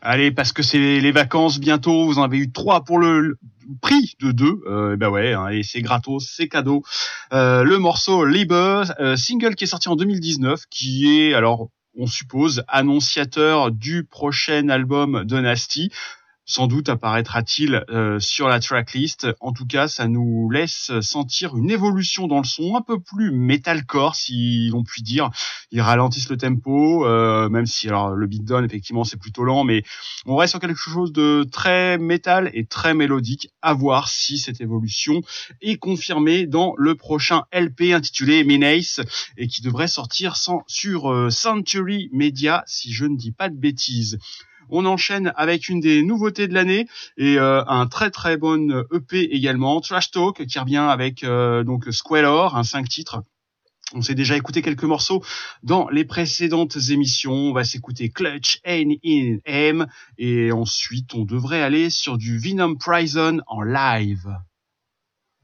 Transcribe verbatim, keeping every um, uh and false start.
Allez, parce que c'est les vacances bientôt, vous en avez eu trois pour le, le prix de deux. Euh, ben ouais, hein, et c'est gratos, c'est cadeau. Euh, le morceau Liber, euh, single qui est sorti en deux mille dix-neuf, qui est, alors, on suppose, annonciateur du prochain album de Nasty. Sans doute apparaîtra-t-il euh, sur la tracklist. En tout cas, ça nous laisse sentir une évolution dans le son, un peu plus metalcore, si l'on peut dire. Ils ralentissent le tempo, euh, même si alors le beatdown, effectivement, c'est plutôt lent, mais on reste sur quelque chose de très métal et très mélodique. À voir si cette évolution est confirmée dans le prochain L P intitulé Menace et qui devrait sortir sans, sur euh, Century Media, si je ne dis pas de bêtises. On enchaîne avec une des nouveautés de l'année et euh, un très très bon E P également, Trash Talk, qui revient avec euh, donc Squalor, un cinq titres. On s'est déjà écouté quelques morceaux dans les précédentes émissions. On va s'écouter Clutch, N in M et ensuite on devrait aller sur du Venom Prison en live.